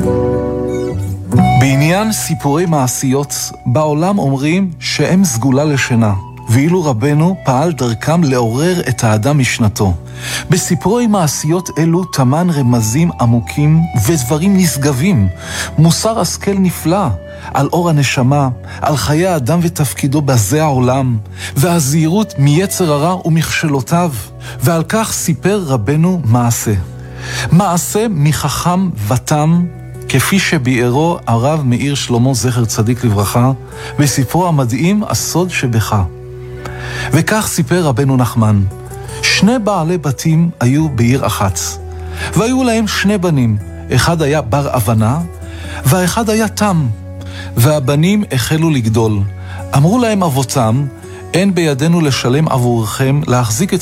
בעניין סיפורי מעשיות, בעולם אומרים שהם סגולה לשינה, ואילו רבנו פעל דרכם לעורר את האדם משנתו. בסיפורי מעשיות אלו תמן רמזים עמוקים ודברים נשגבים, מוסר השכל נפלא, על אור הנשמה, על חיי האדם ותפקידו בזה העולם, והזהירות מיצר הרע ומכשלותיו, ועל כך סיפר רבנו מעשה. מעשה מחכם ותם, כפי שביארו הרב מאיר שלמה זכר צדיק לברכה, בספרו המדהים הסוד שבך. וכך סיפר רבנו נחמן, 2 בעלי בתים היו בעיר אחת, והיו להם 2 בנים, אחד היה בר הבנה, והאחד היה תם, והבנים החלו לגדול. אמרו להם אבותם, אין בידינו לשלם עבורכם להחזיק את